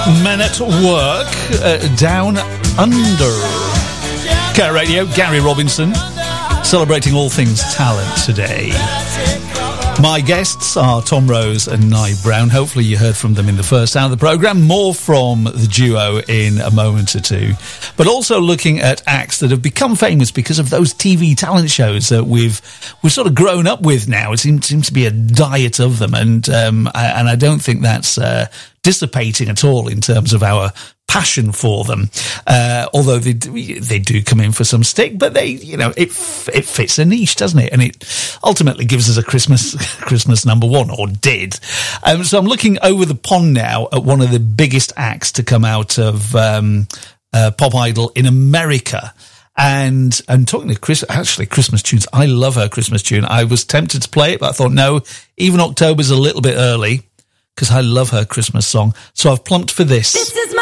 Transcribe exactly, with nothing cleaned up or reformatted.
Men at Work, uh, Down Under. Care Radio, Gary Robinson, celebrating all things talent today. My guests are Tom Rose and Nye Brown. Hopefully you heard from them in the first hour of the programme. More from the duo in a moment or two. But also looking at acts that have become famous because of those T V talent shows that we've we've sort of grown up with now. It seems, seems to be a diet of them. And, um, I, and I don't think that's uh, dissipating at all in terms of our passion for them, uh, although they do, they do come in for some stick, but they, you know, it it fits a niche, doesn't it? And it ultimately gives us a Christmas Christmas number one, or did. Um, so I'm looking over the pond now at one of the biggest acts to come out of um, uh, Pop Idol in America. And I'm talking to Chris, actually Christmas tunes. I love her Christmas tune. I was tempted to play it, but I thought, no, even October's a little bit early, because I love her Christmas song. So I've plumped for this. This is